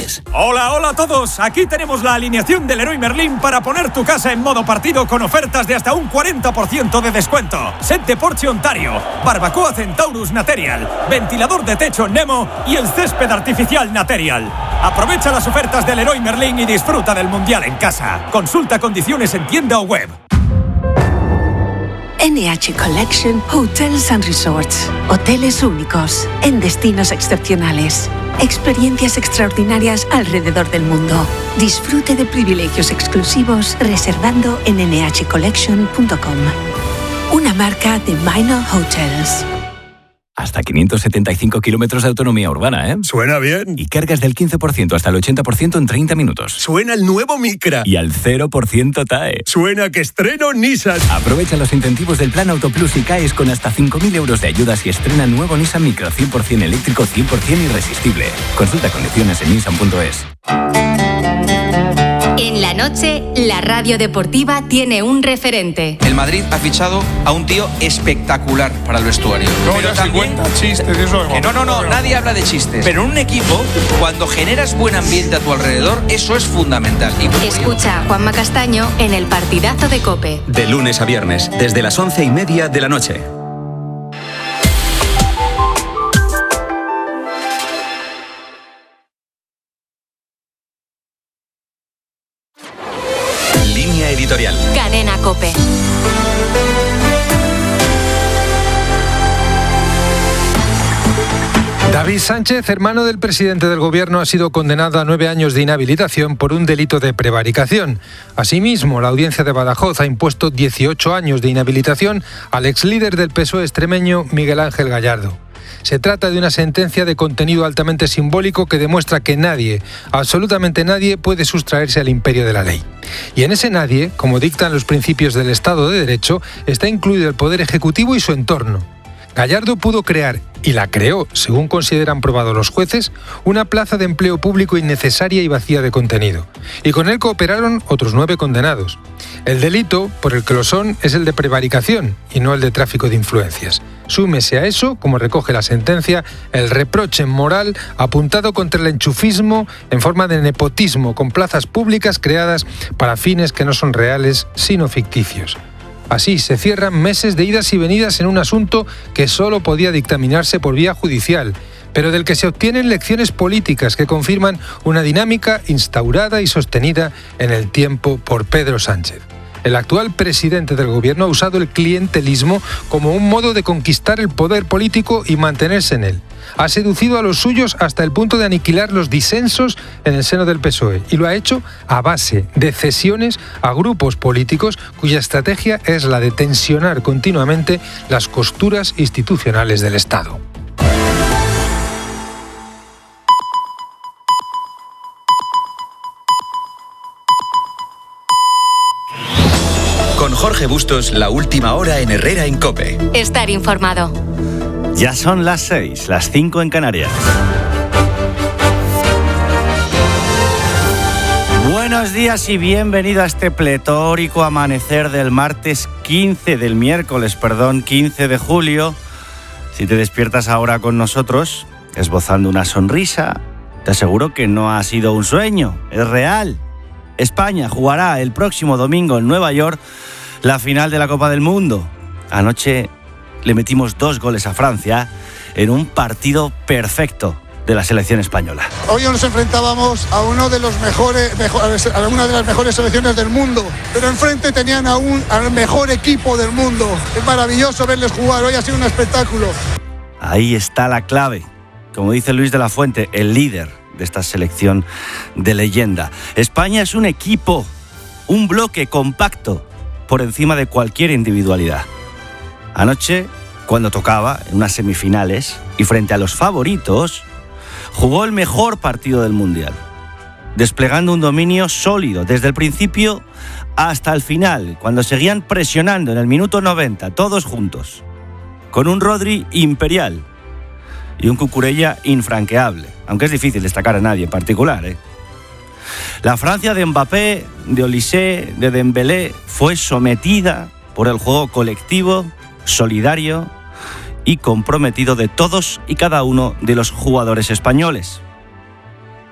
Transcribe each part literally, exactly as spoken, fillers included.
Merlin.es. Hola, hola a todos. Aquí tenemos la alineación del Leroy Merlin para poner tu casa en modo partido con ofertas de hasta un cuarenta por ciento de descuento. Set de Porsche Ontario, barbacoa Centaurus Naterial, ventilador de techo Nemo y el césped artificial Naterial. Aprovecha las ofertas del Leroy Merlin y disfruta del Mundial en casa. Consulta condiciones en tienda o web. N H Collection Hotels and Resorts. Hoteles únicos, en destinos excepcionales. Experiencias extraordinarias alrededor del mundo. Disfrute de privilegios exclusivos reservando en ene hache collection punto com. Una marca de Minor Hotels. Hasta quinientos setenta y cinco kilómetros de autonomía urbana, ¿eh? Suena bien. Y cargas del quince por ciento hasta el ochenta por ciento en treinta minutos. Suena el nuevo Micra. Y al cero por ciento T A E. Suena que estreno Nissan. Aprovecha los incentivos del Plan Auto Plus y caes con hasta cinco mil euros de ayudas y estrena nuevo Nissan Micra cien por ciento eléctrico, cien por ciento irresistible. Consulta condiciones en nissan punto es. En la noche, la radio deportiva tiene un referente. El Madrid ha fichado a un tío espectacular para el vestuario. No, ya se cuenta chistes, eso. Que no, no, no, nadie habla de chistes. Pero en un equipo, cuando generas buen ambiente a tu alrededor, eso es fundamental. Y Escucha a Juanma Castaño en el partidazo de COPE. De lunes a viernes, desde las once y media de la noche. Editorial. Cadena COPE. David Sánchez, hermano del presidente del gobierno, ha sido condenado a nueve años de inhabilitación por un delito de prevaricación. Asimismo, la audiencia de Badajoz ha impuesto dieciocho años de inhabilitación al exlíder del P S O E extremeño Miguel Ángel Gallardo. Se trata de una sentencia de contenido altamente simbólico que demuestra que nadie, absolutamente nadie, puede sustraerse al imperio de la ley. Y en ese nadie, como dictan los principios del Estado de Derecho, está incluido el Poder Ejecutivo y su entorno. Gallardo pudo crear, y la creó, según consideran probado los jueces, una plaza de empleo público innecesaria y vacía de contenido. Y con él cooperaron otros nueve condenados. El delito, por el que lo son, es el de prevaricación y no el de tráfico de influencias. Súmese a eso, como recoge la sentencia, el reproche moral apuntado contra el enchufismo en forma de nepotismo con plazas públicas creadas para fines que no son reales, sino ficticios. Así se cierran meses de idas y venidas en un asunto que solo podía dictaminarse por vía judicial, pero del que se obtienen lecciones políticas que confirman una dinámica instaurada y sostenida en el tiempo por Pedro Sánchez. El actual presidente del gobierno ha usado el clientelismo como un modo de conquistar el poder político y mantenerse en él. Ha seducido a los suyos hasta el punto de aniquilar los disensos en el seno del P S O E y lo ha hecho a base de cesiones a grupos políticos cuya estrategia es la de tensionar continuamente las costuras institucionales del Estado. Con Jorge Bustos, la última hora en Herrera en COPE. Estar informado. Ya son las seis, las cinco en Canarias. Buenos días y bienvenido a este pletórico amanecer del martes quince, del miércoles, perdón, quince de julio. Si te despiertas ahora con nosotros, esbozando una sonrisa, te aseguro que no ha sido un sueño, es real. España jugará el próximo domingo en Nueva York la final de la Copa del Mundo. Anoche le metimos dos goles a Francia en un partido perfecto de la selección española. Hoy nos enfrentábamos a uno de los mejores, mejor, a una de las mejores selecciones del mundo, pero enfrente tenían a un, al mejor equipo del mundo. Es maravilloso verles jugar, hoy ha sido un espectáculo. Ahí está la clave, como dice Luis de la Fuente, el líder de esta selección de leyenda. España es un equipo, un bloque compacto por encima de cualquier individualidad. Anoche, cuando tocaba en unas semifinales y frente a los favoritos, jugó el mejor partido del Mundial, desplegando un dominio sólido desde el principio hasta el final, cuando seguían presionando en el minuto noventa, todos juntos, con un Rodri imperial y un Cucurella infranqueable, aunque es difícil destacar a nadie en particular, ¿eh? La Francia de Mbappé, de Olise, de Dembélé fue sometida por el juego colectivo, solidario y comprometido de todos y cada uno de los jugadores españoles.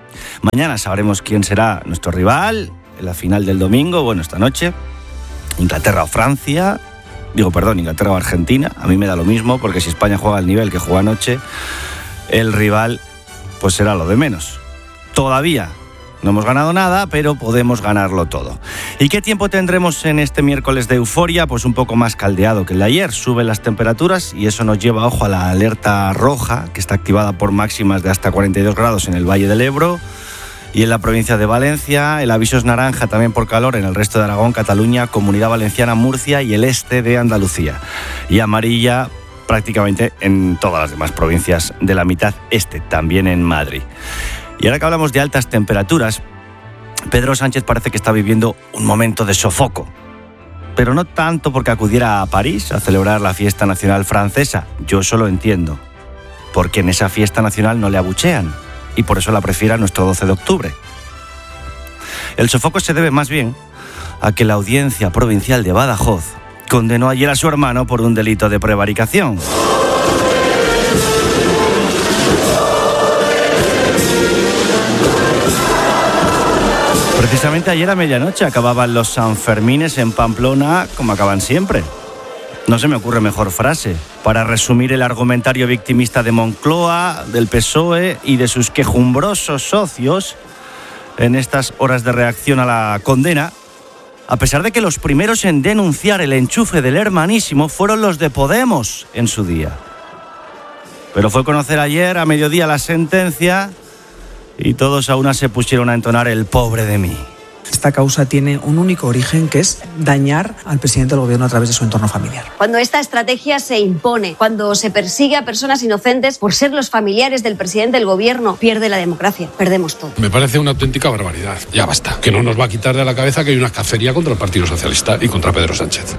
Mañana sabremos quién será nuestro rival en la final del domingo, bueno, esta noche. Inglaterra o Francia, digo, perdón, Inglaterra o Argentina. A mí me da lo mismo, porque si España juega al nivel que juega anoche, el rival pues será lo de menos. Todavía no hemos ganado nada, pero podemos ganarlo todo. ¿Y qué tiempo tendremos en este miércoles de euforia? Pues un poco más caldeado que el de ayer. Suben las temperaturas y eso nos lleva, ojo, a la alerta roja, que está activada por máximas de hasta cuarenta y dos grados en el Valle del Ebro y en la provincia de Valencia. El aviso es naranja también por calor en el resto de Aragón, Cataluña, Comunidad Valenciana, Murcia y el este de Andalucía. Y amarilla prácticamente en todas las demás provincias de la mitad este, también en Madrid. Y ahora que hablamos de altas temperaturas, Pedro Sánchez parece que está viviendo un momento de sofoco. Pero no tanto porque acudiera a París a celebrar la fiesta nacional francesa. Yo eso lo entiendo. Porque en esa fiesta nacional no le abuchean. Y por eso la prefiere a nuestro doce de octubre. El sofoco se debe más bien a que la Audiencia Provincial de Badajoz condenó ayer a su hermano por un delito de prevaricación. Precisamente ayer a medianoche acababan los Sanfermines en Pamplona como acaban siempre. No se me ocurre mejor frase para resumir el argumentario victimista de Moncloa, del P S O E y de sus quejumbrosos socios en estas horas de reacción a la condena, a pesar de que los primeros en denunciar el enchufe del hermanísimo fueron los de Podemos en su día. Pero fue conocer ayer a mediodía la sentencia y todos a una se pusieron a entonar el pobre de mí. Esta causa tiene un único origen, que es dañar al presidente del gobierno a través de su entorno familiar. Cuando esta estrategia se impone, cuando se persigue a personas inocentes por ser los familiares del presidente del gobierno, pierde la democracia, perdemos todo. Me parece una auténtica barbaridad. Ya basta. Que no nos va a quitar de la cabeza que hay una cacería contra el Partido Socialista y contra Pedro Sánchez.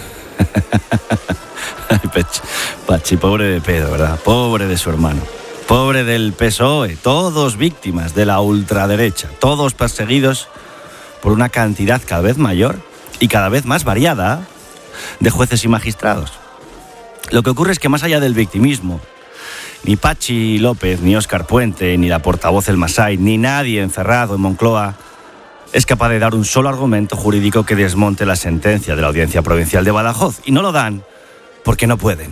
Pachi, pobre de Pedro, ¿verdad? Pobre de su hermano. Pobre del P S O E. Todos víctimas de la ultraderecha. Todos perseguidos por una cantidad cada vez mayor y cada vez más variada de jueces y magistrados. Lo que ocurre es que más allá del victimismo, ni Pachi López, ni Óscar Puente, ni la portavoz El Masai, ni nadie encerrado en Moncloa es capaz de dar un solo argumento jurídico que desmonte la sentencia de la Audiencia Provincial de Badajoz. Y no lo dan porque no pueden.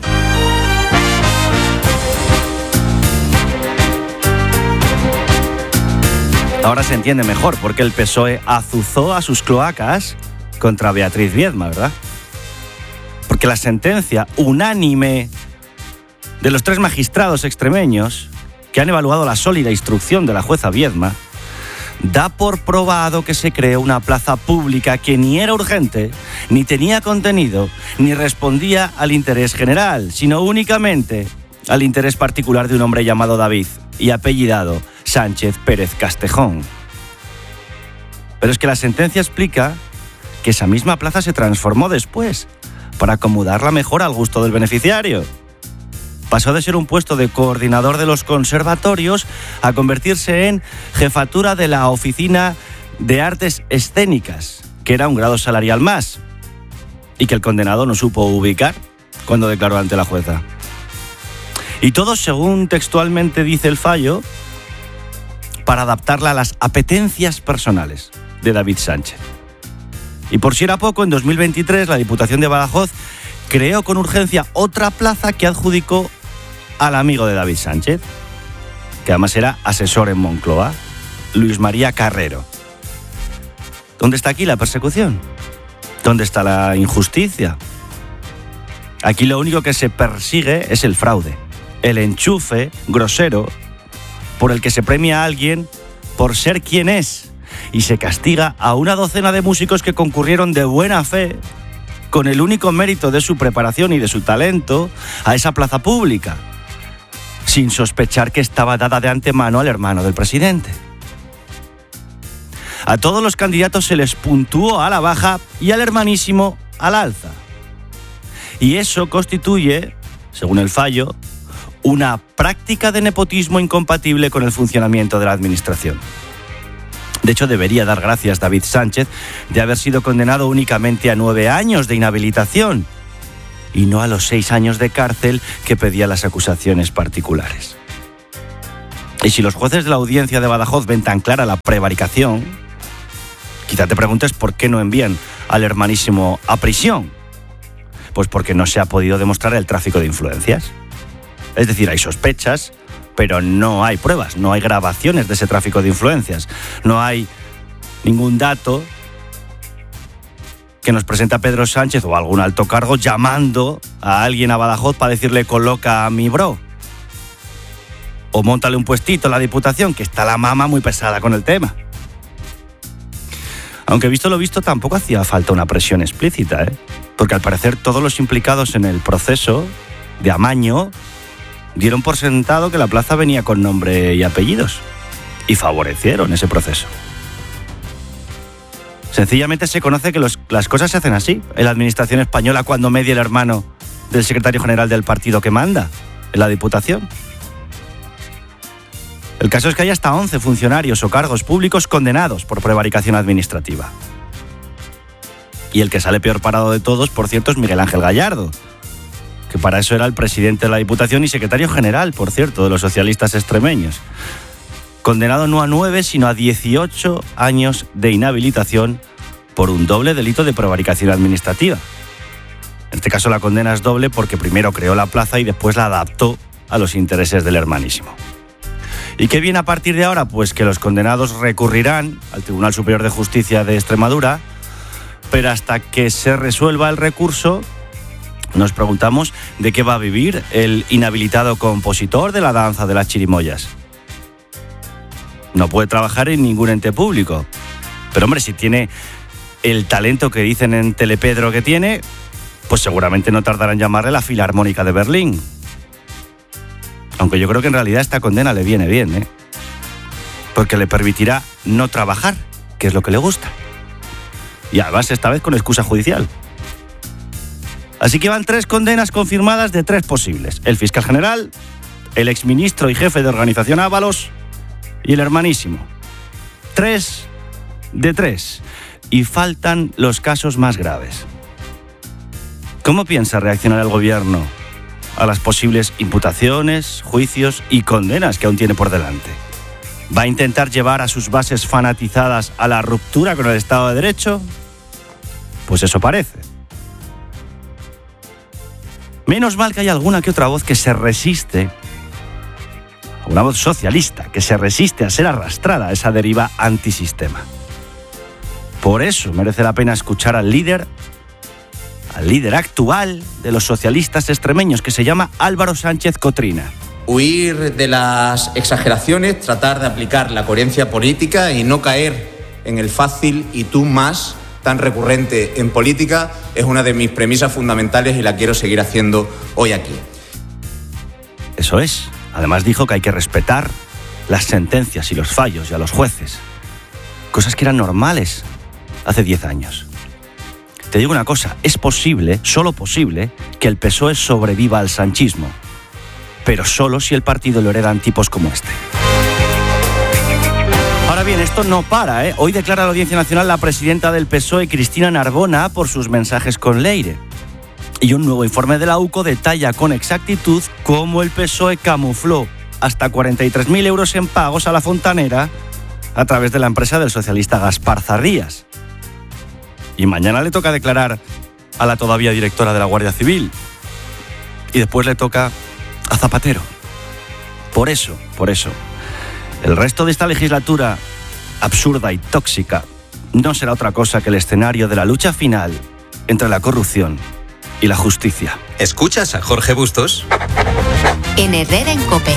Ahora se entiende mejor por qué el P S O E azuzó a sus cloacas contra Beatriz Viedma, ¿verdad? Porque la sentencia unánime de los tres magistrados extremeños que han evaluado la sólida instrucción de la jueza Viedma da por probado que se creó una plaza pública que ni era urgente, ni tenía contenido, ni respondía al interés general, sino únicamente al interés particular de un hombre llamado David y apellidado Sánchez Pérez Castejón. Pero es que la sentencia explica que esa misma plaza se transformó después para acomodarla mejor al gusto del beneficiario. Pasó de ser un puesto de coordinador de los conservatorios a convertirse en jefatura de la Oficina de Artes Escénicas, que era un grado salarial más, y que el condenado no supo ubicar cuando declaró ante la jueza. Y todo, según textualmente dice el fallo, para adaptarla a las apetencias personales de David Sánchez. Y por si era poco, en dos mil veintitrés la Diputación de Badajoz creó con urgencia otra plaza que adjudicó al amigo de David Sánchez, que además era asesor en Moncloa, Luis María Carrero. ¿Dónde está aquí la persecución? ¿Dónde está la injusticia? Aquí lo único que se persigue es el fraude, el enchufe grosero por el que se premia a alguien por ser quien es y se castiga a una docena de músicos que concurrieron de buena fe, con el único mérito de su preparación y de su talento, a esa plaza pública, sin sospechar que estaba dada de antemano al hermano del presidente. A todos los candidatos se les puntuó a la baja y al hermanísimo al alza. Y eso constituye, según el fallo, una práctica de nepotismo incompatible con el funcionamiento de la administración. De hecho, debería dar gracias David Sánchez de haber sido condenado únicamente a nueve años de inhabilitación y no a los seis años de cárcel que pedían las acusaciones particulares. Y si los jueces de la audiencia de Badajoz ven tan clara la prevaricación, quizá te preguntes por qué no envían al hermanísimo a prisión. Pues porque no se ha podido demostrar el tráfico de influencias. Es decir, hay sospechas, pero no hay pruebas, no hay grabaciones de ese tráfico de influencias, no hay ningún dato que nos presenta Pedro Sánchez o algún alto cargo llamando a alguien a Badajoz para decirle coloca a mi bro. O móntale un puestito en la Diputación, que está la mama muy pesada con el tema. Aunque visto lo visto, tampoco hacía falta una presión explícita, ¿eh? Porque al parecer todos los implicados en el proceso de amaño dieron por sentado que la plaza venía con nombre y apellidos y favorecieron ese proceso. Sencillamente se conoce que los, las cosas se hacen así en la administración española cuando media el hermano del secretario general del partido que manda en la Diputación. El caso es que hay hasta once funcionarios o cargos públicos condenados por prevaricación administrativa. Y el que sale peor parado de todos, por cierto, es Miguel Ángel Gallardo, que para eso era el presidente de la Diputación y secretario general, por cierto, de los socialistas extremeños. Condenado no a nueve, sino a dieciocho años de inhabilitación por un doble delito de prevaricación administrativa. En este caso la condena es doble porque primero creó la plaza y después la adaptó a los intereses del hermanísimo. ¿Y qué viene a partir de ahora? Pues que los condenados recurrirán al Tribunal Superior de Justicia de Extremadura, pero hasta que se resuelva el recurso, nos preguntamos de qué va a vivir el inhabilitado compositor de la danza de las chirimoyas. No puede trabajar en ningún ente público. Pero hombre, si tiene el talento que dicen en Telepedro que tiene, pues seguramente no tardarán en llamarle la Filarmónica de Berlín. Aunque yo creo que en realidad esta condena le viene bien, ¿eh? Porque le permitirá no trabajar, que es lo que le gusta. Y además esta vez con excusa judicial. Así que van tres condenas confirmadas de tres posibles. El fiscal general, el exministro y jefe de organización Ábalos y el hermanísimo. Tres de tres. Y faltan los casos más graves. ¿Cómo piensa reaccionar el gobierno a las posibles imputaciones, juicios y condenas que aún tiene por delante? ¿Va a intentar llevar a sus bases fanatizadas a la ruptura con el Estado de Derecho? Pues eso parece. Menos mal que hay alguna que otra voz que se resiste, una voz socialista, que se resiste a ser arrastrada a esa deriva antisistema. Por eso merece la pena escuchar al líder, al líder actual de los socialistas extremeños, que se llama Álvaro Sánchez Cotrina. Huir de las exageraciones, tratar de aplicar la coherencia política y no caer en el fácil y tú más tan recurrente en política es una de mis premisas fundamentales y la quiero seguir haciendo hoy aquí. Eso es. Además dijo que hay que respetar las sentencias y los fallos y a los jueces. Cosas que eran normales hace diez años. Te digo una cosa, es posible, solo posible, que el P S O E sobreviva al sanchismo. Pero solo si el partido lo heredan tipos como este. Ahora bien, esto no para, ¿eh? Hoy declara a la Audiencia Nacional la presidenta del P S O E, Cristina Narbona, por sus mensajes con Leire. Y un nuevo informe de la U C O detalla con exactitud cómo el P S O E camufló hasta cuarenta y tres mil euros en pagos a la fontanera a través de la empresa del socialista Gaspar Zarrías. Y mañana le toca declarar a la todavía directora de la Guardia Civil. Y después le toca a Zapatero. Por eso, por eso, el resto de esta legislatura absurda y tóxica no será otra cosa que el escenario de la lucha final entre la corrupción y la justicia. ¿Escuchas a Jorge Bustos? En Herrera en COPE.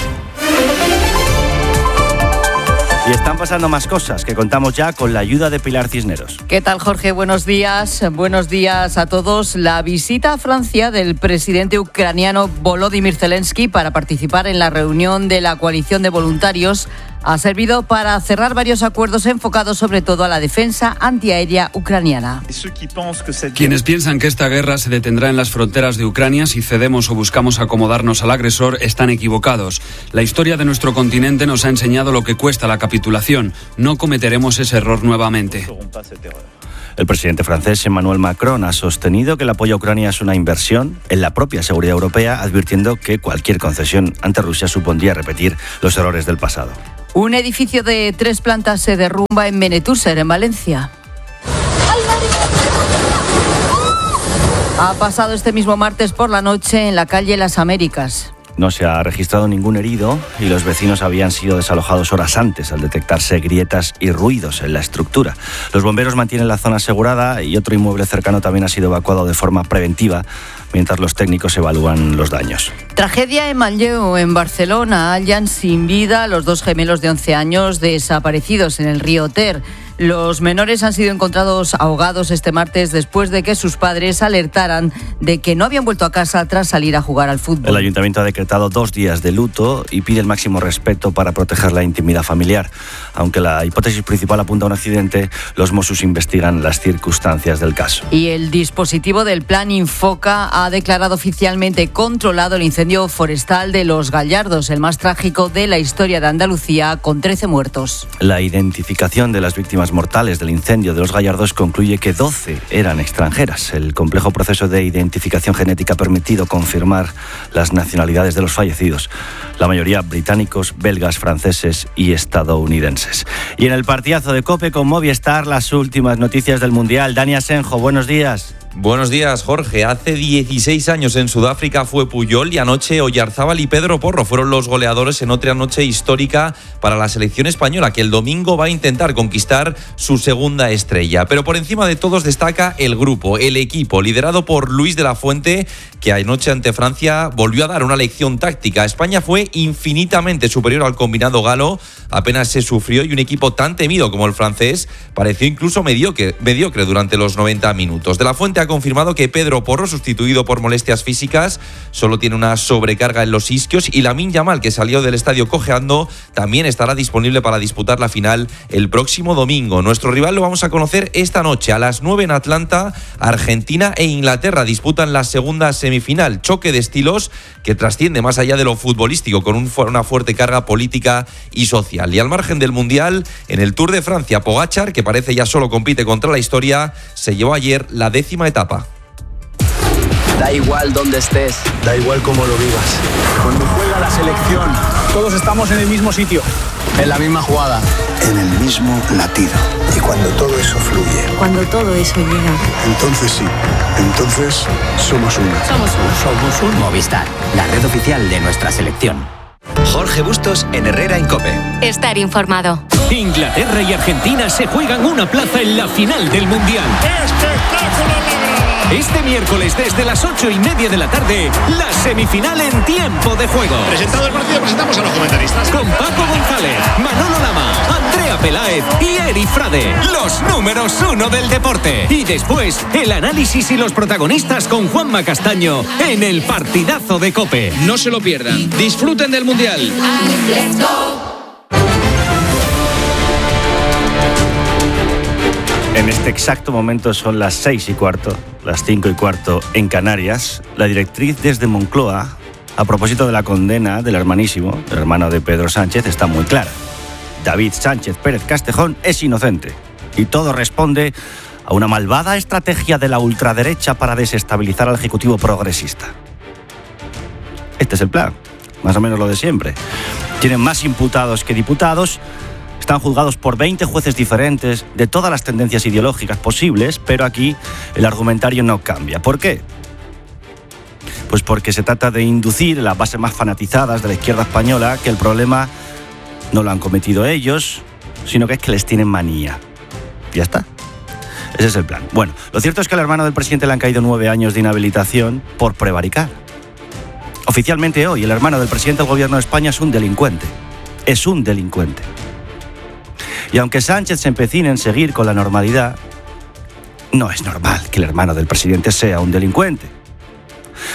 Y están pasando más cosas que contamos ya con la ayuda de Pilar Cisneros. ¿Qué tal, Jorge? Buenos días. Buenos días a todos. La visita a Francia del presidente ucraniano Volodymyr Zelensky para participar en la reunión de la coalición de voluntarios ha servido para cerrar varios acuerdos enfocados sobre todo a la defensa antiaérea ucraniana. Quienes piensan que esta guerra se detendrá en las fronteras de Ucrania si cedemos o buscamos acomodarnos al agresor están equivocados. La historia de nuestro continente nos ha enseñado lo que cuesta la capitulación. No cometeremos ese error nuevamente. El presidente francés Emmanuel Macron ha sostenido que el apoyo a Ucrania es una inversión en la propia seguridad europea, advirtiendo que cualquier concesión ante Rusia supondría repetir los errores del pasado. Un edificio de tres plantas se derrumba en Benetúser, en Valencia. Ha pasado este mismo martes por la noche en la calle Las Américas. No se ha registrado ningún herido y los vecinos habían sido desalojados horas antes al detectarse grietas y ruidos en la estructura. Los bomberos mantienen la zona asegurada y otro inmueble cercano también ha sido evacuado de forma preventiva, mientras los técnicos evalúan los daños. Tragedia en Manlleu, en Barcelona. Hallan sin vida a los dos gemelos de once años desaparecidos en el río Ter. Los menores han sido encontrados ahogados este martes después de que sus padres alertaran de que no habían vuelto a casa tras salir a jugar al fútbol. El ayuntamiento ha decretado dos días de luto y pide el máximo respeto para proteger la intimidad familiar. Aunque la hipótesis principal apunta a un accidente, los Mossos investigan las circunstancias del caso. Y el dispositivo del Plan Infoca ha declarado oficialmente controlado el incendio forestal de Los Gallardos, el más trágico de la historia de Andalucía, con trece muertos. La identificación de las víctimas mortales del incendio de Los Gallardos concluye que doce eran extranjeras. El complejo proceso de identificación genética ha permitido confirmar las nacionalidades de los fallecidos, la mayoría británicos, belgas, franceses y estadounidenses. Y en el partidazo de COPE con Movistar, las últimas noticias del Mundial. Dani Asenjo, buenos días. Buenos días, Jorge. Hace dieciséis años en Sudáfrica fue Puyol y anoche Oyarzábal y Pedro Porro fueron los goleadores en otra noche histórica para la selección española, que el domingo va a intentar conquistar su segunda estrella. Pero por encima de todos destaca el grupo, el equipo, liderado por Luis de la Fuente, que anoche ante Francia volvió a dar una lección táctica. España fue infinitamente superior al combinado galo, apenas se sufrió y un equipo tan temido como el francés pareció incluso mediocre, mediocre durante los noventa minutos. De la Fuente ha confirmado que Pedro Porro, sustituido por molestias físicas, solo tiene una sobrecarga en los isquios y Lamine Yamal, que salió del estadio cojeando, también estará disponible para disputar la final el próximo domingo. Nuestro rival lo vamos a conocer esta noche a las nueve en Atlanta. Argentina e Inglaterra disputan la segunda semifinal, choque de estilos que trasciende más allá de lo futbolístico, con un, una fuerte carga política y social. Y al margen del Mundial, en el Tour de Francia, Pogačar, que parece ya solo compite contra la historia, se llevó ayer la décima etapa. Da igual dónde estés, da igual cómo lo vivas. Cuando juega la selección, todos estamos en el mismo sitio, en la misma jugada, en el mismo latido. Y cuando todo eso fluye, cuando todo eso llega, entonces sí, entonces somos uno. Somos uno. Somos un Movistar, la red oficial de nuestra selección. Jorge Bustos en Herrera en COPE. Estar informado. Inglaterra y Argentina se juegan una plaza en la final del Mundial. ¡Espectacular! Este miércoles desde las ocho y media de la tarde, la semifinal en tiempo de juego. Presentado el partido, presentamos a los comentaristas. Con Paco González, Manolo Lama, Andrea Peláez y Eri Frade, los números uno del deporte. Y después, el análisis y los protagonistas con Juanma Castaño en el partidazo de COPE. No se lo pierdan. Disfruten del Mundial. En este exacto momento son las seis y cuarto, las cinco y cuarto en Canarias. La directriz desde Moncloa, a propósito de la condena del hermanísimo, el hermano de Pedro Sánchez, está muy clara. David Sánchez Pérez Castejón es inocente y todo responde a una malvada estrategia de la ultraderecha para desestabilizar al Ejecutivo progresista. Este es el plan, más o menos lo de siempre. Tienen más imputados que diputados. Están juzgados por veinte jueces diferentes de todas las tendencias ideológicas posibles, pero aquí el argumentario no cambia. ¿Por qué? Pues porque se trata de inducir las bases más fanatizadas de la izquierda española que el problema no lo han cometido ellos, sino que es que les tienen manía. Ya está. Ese es el plan. Bueno, lo cierto es que al hermano del presidente le han caído nueve años de inhabilitación por prevaricar. Oficialmente hoy, el hermano del presidente del gobierno de España es un delincuente. Es un delincuente. Y aunque Sánchez se empecine en seguir con la normalidad, no es normal que el hermano del presidente sea un delincuente.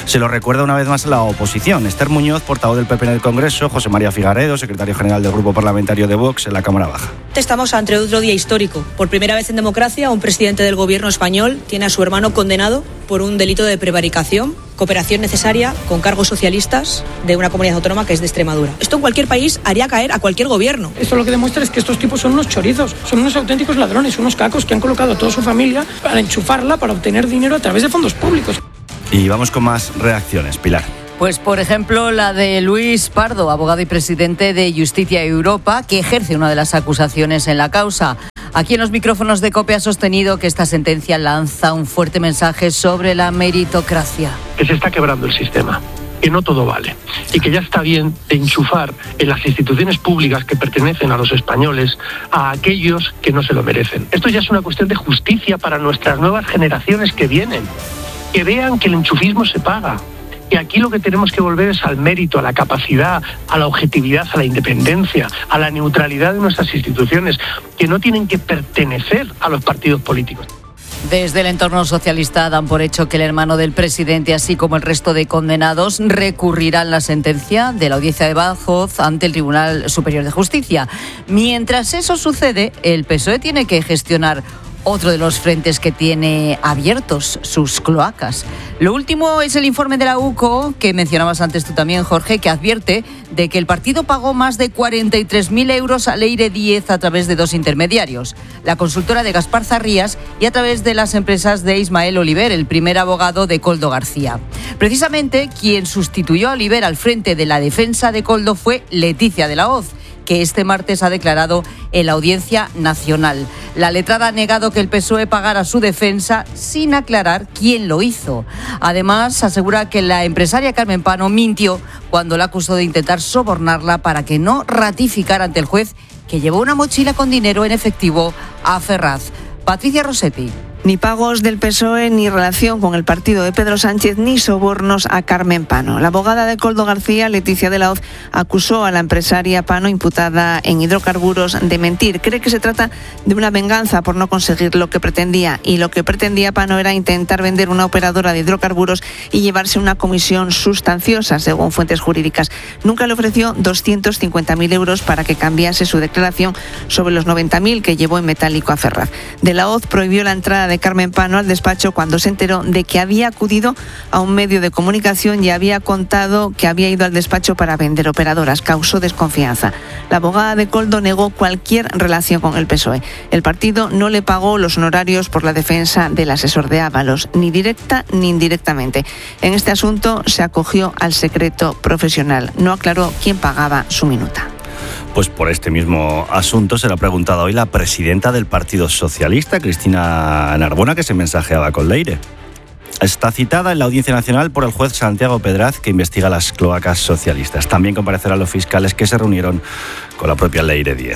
Se lo recuerda una vez más a la oposición. Esther Muñoz, portavoz del P P en el Congreso, José María Figaredo, secretario general del Grupo Parlamentario de Vox en la Cámara Baja. Estamos ante otro día histórico. Por primera vez en democracia, un presidente del gobierno español tiene a su hermano condenado por un delito de prevaricación, cooperación necesaria con cargos socialistas de una comunidad autónoma que es de Extremadura. Esto en cualquier país haría caer a cualquier gobierno. Esto lo que demuestra es que estos tipos son unos chorizos, son unos auténticos ladrones, unos cacos que han colocado a toda su familia para enchufarla, para obtener dinero a través de fondos públicos. Y vamos con más reacciones, Pilar. Pues, por ejemplo, la de Luis Pardo, abogado y presidente de Justicia Europa, que ejerce una de las acusaciones en la causa. Aquí en los micrófonos de COPE ha sostenido que esta sentencia lanza un fuerte mensaje sobre la meritocracia. Que se está quebrando el sistema, que no todo vale y que ya está bien de enchufar en las instituciones públicas que pertenecen a los españoles a aquellos que no se lo merecen. Esto ya es una cuestión de justicia para nuestras nuevas generaciones que vienen, que vean que el enchufismo se paga. Y aquí lo que tenemos que volver es al mérito, a la capacidad, a la objetividad, a la independencia, a la neutralidad de nuestras instituciones, que no tienen que pertenecer a los partidos políticos. Desde el entorno socialista dan por hecho que el hermano del presidente, así como el resto de condenados, recurrirán la sentencia de la audiencia de Badajoz ante el Tribunal Superior de Justicia. Mientras eso sucede, el P S O E tiene que gestionar otro de los frentes que tiene abiertos, sus cloacas. Lo último es el informe de la U C O, que mencionabas antes tú también, Jorge, que advierte de que el partido pagó más de cuarenta y tres mil euros a Leire diez a través de dos intermediarios, la consultora de Gaspar Zarrías y a través de las empresas de Ismael Oliver, el primer abogado de Koldo García. Precisamente quien sustituyó a Oliver al frente de la defensa de Koldo fue Leticia de la Hoz, que este martes ha declarado en la Audiencia Nacional. La letrada ha negado que el P S O E pagara su defensa sin aclarar quién lo hizo. Además, asegura que la empresaria Carmen Pano mintió cuando la acusó de intentar sobornarla para que no ratificara ante el juez que llevó una mochila con dinero en efectivo a Ferraz. Patricia Rossetti. Ni pagos del P S O E, ni relación con el partido de Pedro Sánchez, ni sobornos a Carmen Pano. La abogada de Koldo García, Leticia de la Hoz, acusó a la empresaria Pano, imputada en hidrocarburos, de mentir. Cree que se trata de una venganza por no conseguir lo que pretendía. Y lo que pretendía Pano era intentar vender una operadora de hidrocarburos y llevarse una comisión sustanciosa, según fuentes jurídicas. Nunca le ofreció doscientos cincuenta mil euros para que cambiase su declaración sobre los noventa mil que llevó en metálico a Ferraz. De la Hoz prohibió la entrada de de Carmen Pano al despacho cuando se enteró de que había acudido a un medio de comunicación y había contado que había ido al despacho para vender operadoras. Causó desconfianza. La abogada de Koldo negó cualquier relación con el P S O E. El partido no le pagó los honorarios por la defensa del asesor de Ábalos, ni directa ni indirectamente. En este asunto se acogió al secreto profesional. No aclaró quién pagaba su minuta. Pues por este mismo asunto se le ha preguntado hoy la presidenta del Partido Socialista, Cristina Narbona, que se mensajeaba con Leire. Está citada en la Audiencia Nacional por el juez Santiago Pedraz, que investiga las cloacas socialistas. También comparecerán los fiscales que se reunieron con la propia Leire diez.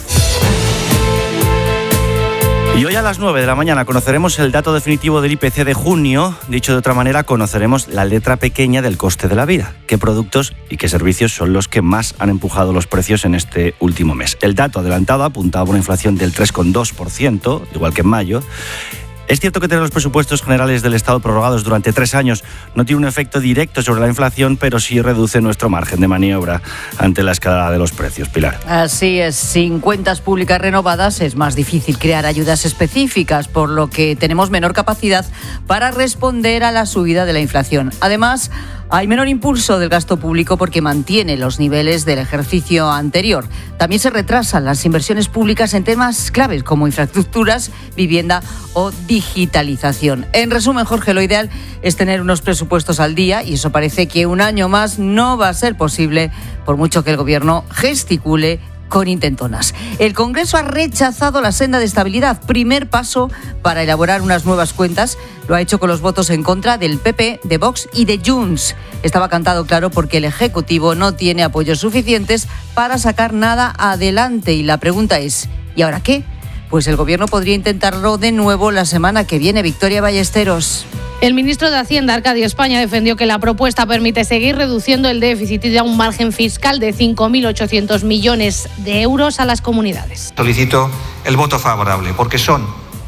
Y hoy a las nueve de la mañana conoceremos el dato definitivo del I P C de junio. Dicho de otra manera, conoceremos la letra pequeña del coste de la vida. ¿Qué productos y qué servicios son los que más han empujado los precios en este último mes? El dato adelantado apuntaba a una inflación del tres coma dos por ciento, igual que en mayo. Es cierto que tener los presupuestos generales del Estado prorrogados durante tres años no tiene un efecto directo sobre la inflación, pero sí reduce nuestro margen de maniobra ante la escalada de los precios. Pilar. Así es, sin cuentas públicas renovadas es más difícil crear ayudas específicas, por lo que tenemos menor capacidad para responder a la subida de la inflación. Además, hay menor impulso del gasto público porque mantiene los niveles del ejercicio anterior. También se retrasan las inversiones públicas en temas claves como infraestructuras, vivienda o digitalización. En resumen, Jorge, lo ideal es tener unos presupuestos al día y eso parece que un año más no va a ser posible, por mucho que el Gobierno gesticule con intentonas. El Congreso ha rechazado la senda de estabilidad, primer paso para elaborar unas nuevas cuentas. Lo ha hecho con los votos en contra del P P, de Vox y de Junts. Estaba cantado claro porque el Ejecutivo no tiene apoyos suficientes para sacar nada adelante. Y la pregunta es, ¿y ahora qué? Pues el Gobierno podría intentarlo de nuevo la semana que viene. Victoria Ballesteros. El ministro de Hacienda, Arcadio España, defendió que la propuesta permite seguir reduciendo el déficit y da un margen fiscal de cinco mil ochocientos millones de euros a las comunidades. Solicito el voto favorable porque son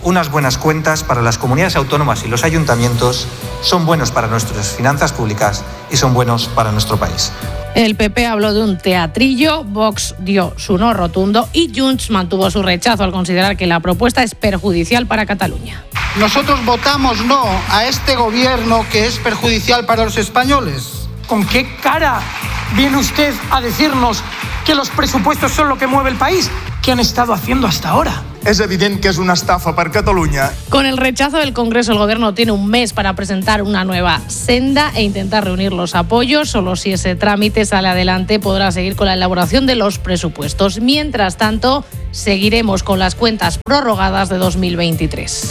Unas buenas cuentas para las comunidades autónomas y los ayuntamientos son buenos para nuestras finanzas públicas y son buenos para nuestro país. El P P habló de un teatrillo, Vox dio su no rotundo y Junts mantuvo su rechazo al considerar que la propuesta es perjudicial para Cataluña. Nosotros votamos no a este gobierno que es perjudicial para los españoles. ¿Con qué cara viene usted a decirnos que los presupuestos son lo que mueve el país? ¿Qué han estado haciendo hasta ahora? És evident que és una estafa per Catalunya. Con el rechazo del Congreso, el Gobierno tiene un mes para presentar una nueva senda e intentar reunir los apoyos. Solo si ese trámite sale adelante podrá seguir con la elaboración de los presupuestos. Mientras tanto, seguiremos con las cuentas prorrogadas de dos mil veintitrés.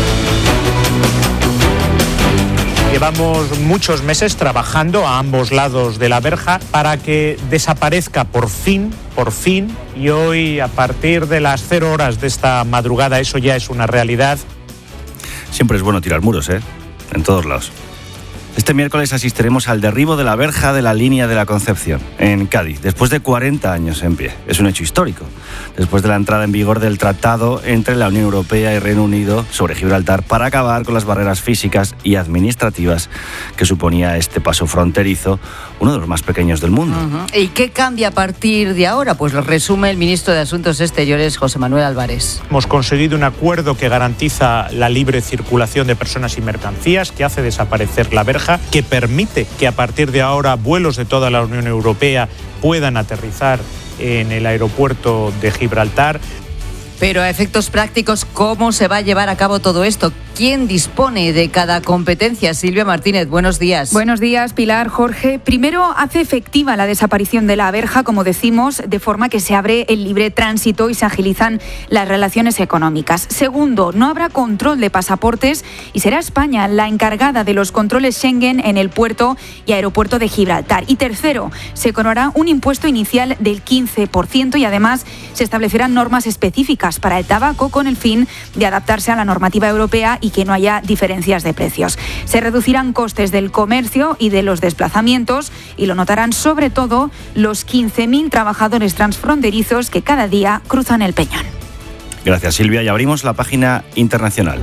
Llevamos muchos meses trabajando a ambos lados de la verja para que desaparezca por fin, por fin, y hoy a partir de las cero horas de esta madrugada eso ya es una realidad. Siempre es bueno tirar muros, ¿eh? En todos lados. Este miércoles asistiremos al derribo de la verja de la línea de la Concepción, en Cádiz, después de cuarenta años en pie. Es un hecho histórico. Después de la entrada en vigor del tratado entre la Unión Europea y Reino Unido sobre Gibraltar para acabar con las barreras físicas y administrativas que suponía este paso fronterizo, uno de los más pequeños del mundo. Uh-huh. ¿Y qué cambia a partir de ahora? Pues lo resume el ministro de Asuntos Exteriores, José Manuel Álvarez. Hemos conseguido un acuerdo que garantiza la libre circulación de personas y mercancías, que hace desaparecer la verja, que permite que a partir de ahora vuelos de toda la Unión Europea puedan aterrizar en el aeropuerto de Gibraltar. Pero a efectos prácticos, ¿cómo se va a llevar a cabo todo esto? ¿Quién dispone de cada competencia? Silvia Martínez, buenos días. Buenos días, Pilar, Jorge. Primero, hace efectiva la desaparición de la verja, como decimos, de forma que se abre el libre tránsito y se agilizan las relaciones económicas. Segundo, no habrá control de pasaportes y será España la encargada de los controles Schengen en el puerto y aeropuerto de Gibraltar. Y tercero, se cobrará un impuesto inicial del quince por ciento y además se establecerán normas específicas para el tabaco con el fin de adaptarse a la normativa europea y que no haya diferencias de precios. Se reducirán costes del comercio y de los desplazamientos y lo notarán sobre todo los quince mil trabajadores transfronterizos que cada día cruzan el Peñón. Gracias, Silvia. Y abrimos la página internacional.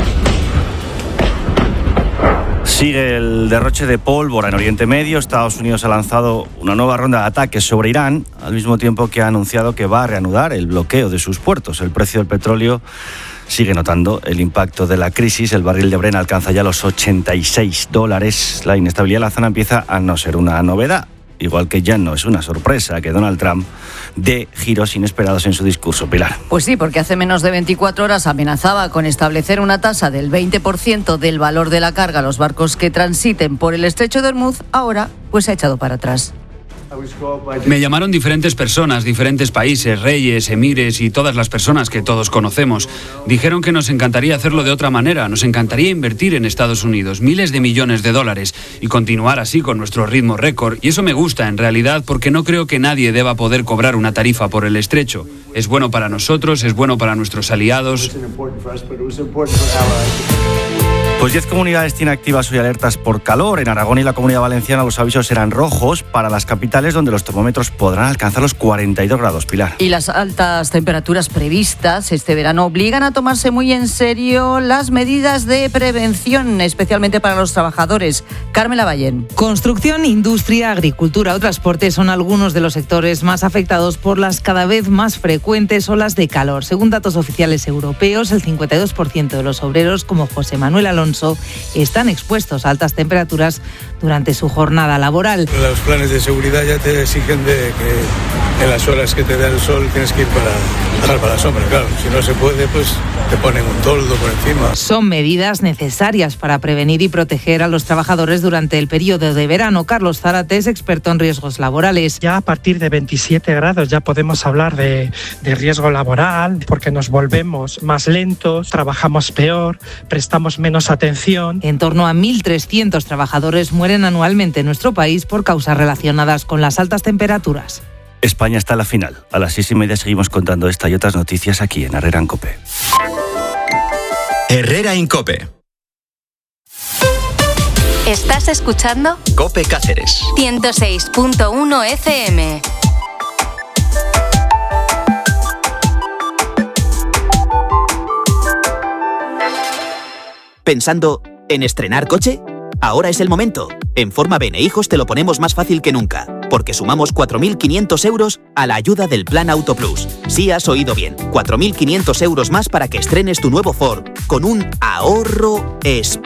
Sigue el derroche de pólvora en Oriente Medio. Estados Unidos ha lanzado una nueva ronda de ataques sobre Irán, al mismo tiempo que ha anunciado que va a reanudar el bloqueo de sus puertos. El precio del petróleo sigue notando el impacto de la crisis. El barril de Brent alcanza ya los ochenta y seis dólares. La inestabilidad de la zona empieza a no ser una novedad. Igual que ya no es una sorpresa que Donald Trump dé giros inesperados en su discurso, Pilar. Pues sí, porque hace menos de veinticuatro horas amenazaba con establecer una tasa del veinte por ciento del valor de la carga a los barcos que transiten por el estrecho de Hormuz. Ahora, pues se ha echado para atrás. Me llamaron diferentes personas, diferentes países, reyes, emires y todas las personas que todos conocemos. Dijeron que nos encantaría hacerlo de otra manera, nos encantaría invertir en Estados Unidos miles de millones de dólares y continuar así con nuestro ritmo récord. Y eso me gusta en realidad porque no creo que nadie deba poder cobrar una tarifa por el estrecho. Es bueno para nosotros, es bueno para nuestros aliados. Pues diez comunidades tienen activas hoy alertas por calor. En Aragón y la Comunidad Valenciana los avisos serán rojos para las capitales, donde los termómetros podrán alcanzar los cuarenta y dos grados, Pilar. Y las altas temperaturas previstas este verano obligan a tomarse muy en serio las medidas de prevención, especialmente para los trabajadores. Carmela Ballén. Construcción, industria, agricultura o transporte son algunos de los sectores más afectados por las cada vez más frecuentes olas de calor. Según datos oficiales europeos, el cincuenta y dos por ciento de los obreros, como José Manuel Alonso, están expuestos a altas temperaturas durante su jornada laboral. Los planes de seguridad ya te exigen de que en las horas que te da el sol tienes que ir para dejar para la sombra, claro. Si no se puede, pues te ponen un toldo por encima. Son medidas necesarias para prevenir y proteger a los trabajadores durante el periodo de verano. Carlos Zárate es experto en riesgos laborales. Ya a partir de veintisiete grados ya podemos hablar de, de riesgo laboral, porque nos volvemos más lentos, trabajamos peor, prestamos menos atención. En torno a mil trescientos trabajadores mueren anualmente en nuestro país por causas relacionadas con las altas temperaturas. España está en la final. A las seis y media seguimos contando esta y otras noticias aquí en Herrera en COPE. Herrera en COPE. ¿Estás escuchando? COPE Cáceres. ciento seis punto uno F M. ¿Pensando en estrenar coche? Ahora es el momento. En Forma Bene Hijos te lo ponemos más fácil que nunca, porque sumamos cuatro mil quinientos euros a la ayuda del Plan Auto Plus. Sí has oído bien, cuatro mil quinientos euros más para que estrenes tu nuevo Ford con un ahorro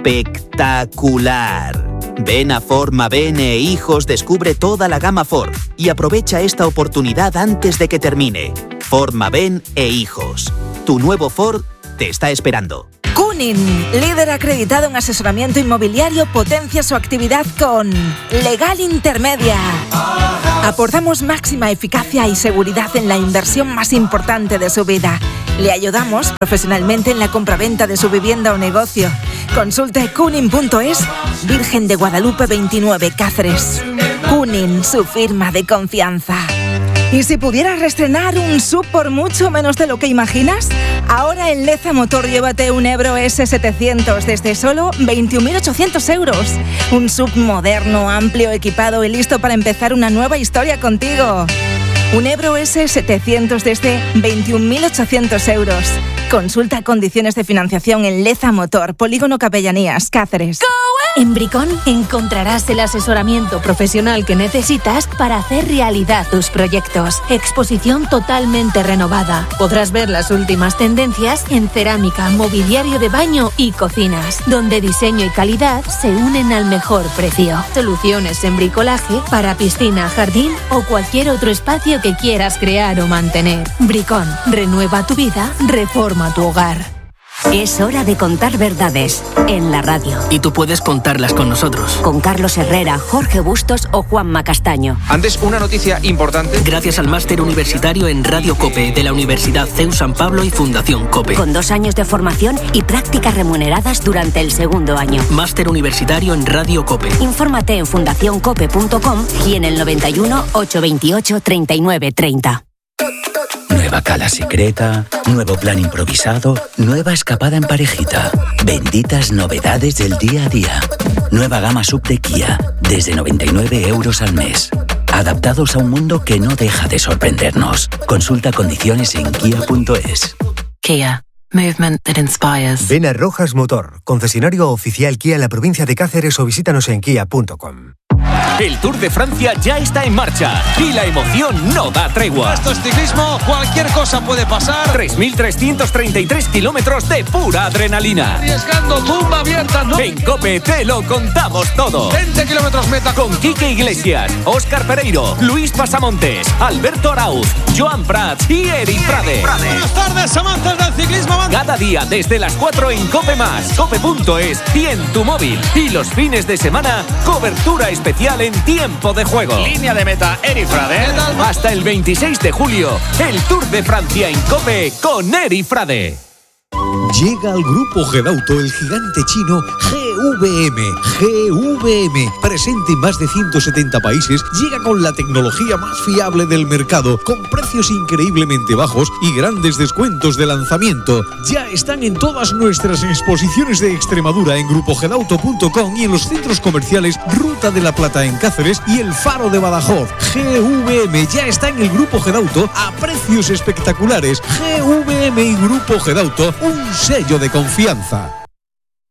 espectacular. Ven a Forma Bene Hijos, descubre toda la gama Ford y aprovecha esta oportunidad antes de que termine. Forma Ben e Hijos. Tu nuevo Ford te está esperando. Kunin, líder acreditado en asesoramiento inmobiliario, potencia su actividad con Legal Intermedia. Aportamos máxima eficacia y seguridad en la inversión más importante de su vida. Le ayudamos profesionalmente en la compraventa de su vivienda o negocio. Consulte kunin punto es, Virgen de Guadalupe veintinueve, Cáceres. Kunin, su firma de confianza. ¿Y si pudieras reestrenar un S U V por mucho menos de lo que imaginas? Ahora en Leza Motor llévate un Ebro ese setecientos desde solo veintiún mil ochocientos euros. Un S U V moderno, amplio, equipado y listo para empezar una nueva historia contigo. Un Ebro ese setecientos desde veintiún mil ochocientos euros. Consulta condiciones de financiación en Leza Motor, Polígono Capellanías, Cáceres. En Bricón encontrarás el asesoramiento profesional que necesitas para hacer realidad tus proyectos. Exposición totalmente renovada. Podrás ver las últimas tendencias en cerámica, mobiliario de baño y cocinas, donde diseño y calidad se unen al mejor precio. Soluciones en bricolaje para piscina, jardín o cualquier otro espacio que quieras crear o mantener. Bricón, renueva tu vida, reforma tu hogar. Es hora de contar verdades en la radio. Y tú puedes contarlas con nosotros. Con Carlos Herrera, Jorge Bustos o Juanma Castaño. Antes, una noticia importante. Gracias al máster universitario en Radio COPE de la Universidad C E U San Pablo y Fundación COPE. Con dos años de formación y prácticas remuneradas durante el segundo año. Máster universitario en Radio COPE. Infórmate en fundación cope punto com y en el noventa y uno, ochocientos veintiocho, treinta y nueve treinta. Nueva cala secreta, nuevo plan improvisado, nueva escapada en parejita. Benditas novedades del día a día. Nueva gama sub de Kia, desde noventa y nueve euros al mes. Adaptados a un mundo que no deja de sorprendernos. Consulta condiciones en kia punto es. Kia. Movement that inspires. Ven a Rojas Motor, concesionario oficial Kia en la provincia de Cáceres o visítanos en kia punto com. El Tour de Francia ya está en marcha y la emoción no da tregua. Esto es ciclismo, cualquier cosa puede pasar. tres mil trescientos treinta y tres kilómetros de pura adrenalina. Arriesgando, tumba abierta, ¿no? En COPE te lo contamos todo. veinte kilómetros meta. Con Quique Iglesias, Óscar Pereiro, Luis Pasamontes, Alberto Arauz, Joan Prats y Eric Frade. Buenas tardes, amantes del ciclismo. Cada día desde las cuatro en COPE más, cope punto es y en tu móvil. Y los fines de semana, cobertura especial en tiempo de juego. Línea de meta, Eric Frade. Hasta el veintiséis de julio, el Tour de Francia en COPE con Eric Frade. Llega al Grupo Gedauto el gigante chino G V M. G V M, presente en más de ciento setenta países, llega con la tecnología más fiable del mercado, con precios increíblemente bajos y grandes descuentos de lanzamiento. Ya están en todas nuestras exposiciones de Extremadura en grupo gedauto punto com y en los centros comerciales Ruta de la Plata en Cáceres y El Faro de Badajoz. G V M ya está en el Grupo Gedauto a precios espectaculares. G V M y Grupo Gedauto, un sello de confianza.